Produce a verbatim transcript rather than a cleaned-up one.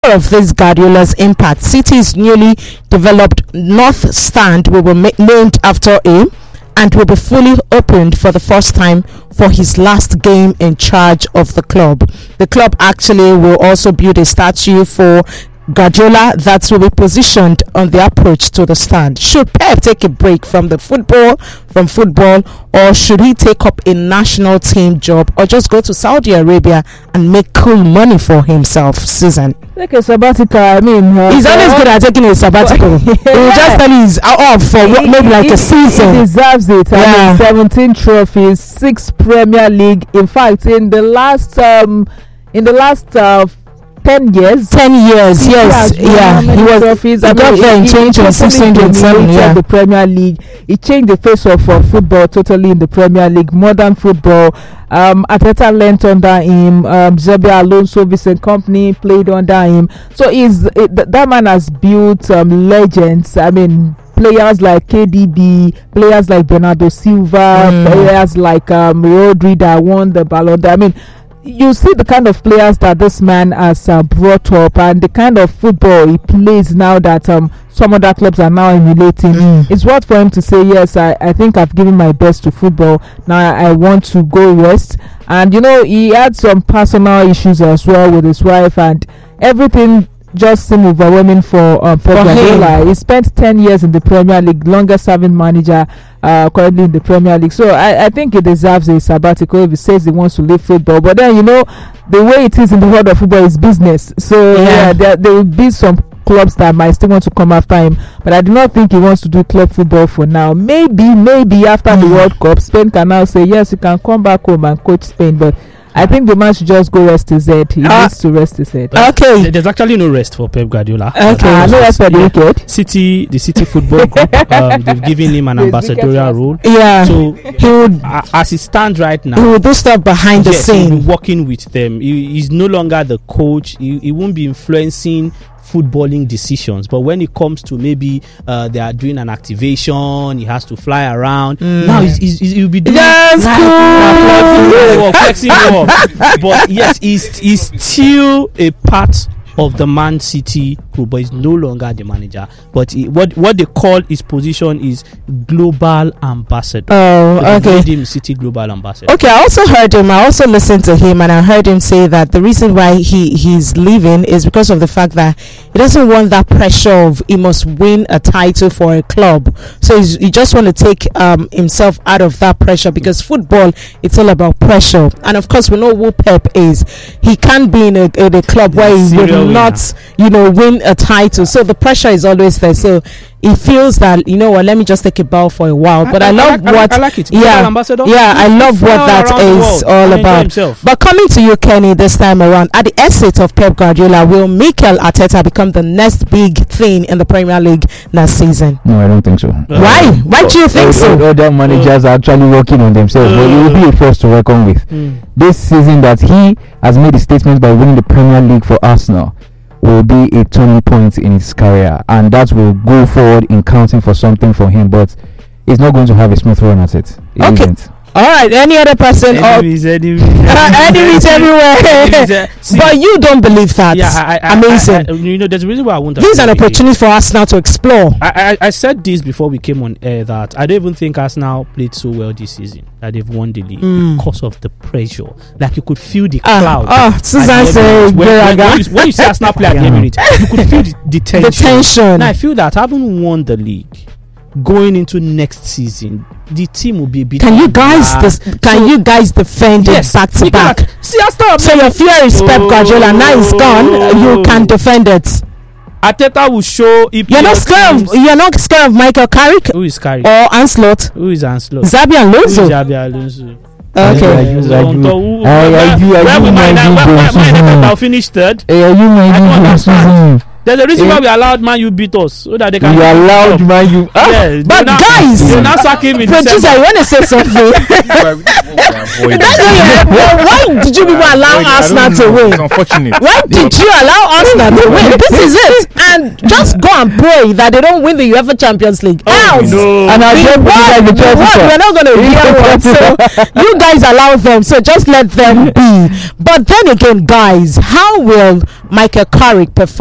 more of this Guardiola's impact. City's newly developed North Stand will be ma- named after him and will be fully opened for the first time for his last game in charge of the club. The club actually will also build a statue for Guardiola that will be positioned on the approach to the stand. Should Pep take a break from the football, from football, or should he take up a national team job, or just go to Saudi Arabia and make cool money for himself? Susan, like a sabbatical. I mean, uh, he's always good at taking a sabbatical. He will just tell you he's off for he, maybe like he, a season. He deserves it. I Yeah. mean, seventeen trophies, six Premier League. In fact, in the last um, in the last uh, ten years. Ten years, He yes, has won yeah. how many He was. trophies? He I got mean, there in he- he twenty twenty-six, totally twenty twenty-seven, dominated yeah. the Premier League. He changed the face of uh, football totally in the Premier League, modern football. Um, Arteta learnt under him. Um, Xabi Alonso, Vincent Kompany played under him. So he's it, th- that man has built um, legends. I mean, players like K D B, players like Bernardo Silva, Mm. players like um, Rodri that won the Ballon d'Or. I mean, you see the kind of players that this man has uh, brought up and the kind of football he plays now that um, some other clubs are now emulating. Mm. It's worth for him to say, yes, I, I think I've given my best to football. Now I, I want to go rest. And, you know, he had some personal issues as well with his wife, and everything just seemed overwhelming for um, Pep For Guardiola. He spent ten years in the Premier League, longest serving manager uh, currently in the Premier League. So I, I think he deserves a sabbatical if he says he wants to leave football. But then, you know, the way it is in the world of football is business. So Yeah. yeah, there, there will be some clubs that might still want to come after him, but I do not think he wants to do club football for now. Maybe, maybe after the Mm. World Cup, Spain can now say yes, you can come back home and coach Spain. But I think the man should just go rest his head. He Uh, needs to rest his head. Okay. There- There's actually no rest for Pep Guardiola. Okay. Ah, no rest for the Yeah. wicked. City, the City Football Group, um, they've given him an His ambassadorial wicked role. Yeah. So, he would. uh, as it stands right He now, will do stuff behind the yes, he'll be scene. working with them. He, he's no longer the coach. He, he won't be influencing footballing decisions, but when it comes to maybe uh, they are doing an activation, he has to fly around. Mm. Now he's, he's, he's, he'll be doing Yes, live- cool. flexing work, flexing work. But yes, he's, he's still a part of the Man City group, but he's no longer the manager. But he, what what they call his position is global ambassador. Oh, They okay. made him City global ambassador. Okay, I also heard him. I also listened to him, and I heard him say that the reason why he he's leaving is because of the fact that he doesn't want that pressure of he must win a title for a club. So he's, he just want to take um himself out of that pressure, because football, it's all about pressure. And of course, we know who Pep is. He can't be in a, in a club where he Serial will winner. not, you know, win a title. So the pressure is always there. So he feels that, you know what, let me just take a bow for a while. But I, I love like- I like- what I like it. Global yeah ambassador. yeah I He- he love fly what that around the is world all and enjoy about. himself. But coming to you, Kenny, this time around, at the exit of Pep Guardiola, will Mikel Arteta become the next big thing in the Premier League next season? No, I don't think so. Why? Why do you think O- so? o- Other managers are actually working on themselves, but he will be a force to reckon with. Mm. This season that he has made a statement by winning the Premier League for Arsenal will be a turning point in his career, and that will go forward in counting for something for him, but he's not going to have a smooth run at it. He Okay. isn't. All right, any other person? Or Enemies, enemies, enemies everywhere. Enemies, uh, see, But you don't believe that? yeah, I, I, Amazing. I, I, you know, there's a reason why I want to. This is an agree with you. opportunity for us now to explore. I, I, I said this before we came on air that I don't even think Arsenal played so well this season that they've won the league Mm. because of the pressure. Like you could feel the Ah, cloud. ah, at Susan the said, Emirates. when, when, Gberaga. when, you, when you see Arsenal play at the Yeah. Emirates, you could feel the, the tension. The tension. Now I feel that having won the league, going into next season, the team will be a bit. Can you guys relaxed. dis- can you guys defend Yes, it back to we back? cannot- See, Arsenal. So your fear is Pep Guardiola. Now it's gone. You can defend it. Arteta will show. E P L You're not scared teams- of, you're not scared of Michael Carrick Who is Carrick? or Anslot, Who is Anslot? Xabi Who is Alonso. Xabi Alonso? Okay. Are you- So are on you- top, who- are where- you- are where you will Man minding United- where- where- those Man United season? will finish third? Hey, are you I minding don't this understand. season? There's a reason Eh? why we allowed Man U beat us so that they can. You allowed man you. Ah, Yeah, But they now- guys- they now sack him in Producer, December. you want to say something? That's why you- well, why did you people allow Arsenal to win? It's unfortunate. Why did you allow Arsenal to win? This is it. And just go and pray that they don't win the UEFA Champions League. Else, no. and I we don't believe won, like the we won. Chelsea. We're not going to hear one. So you guys allow them. So just let them be. But then again, guys, how will Michael Carrick perform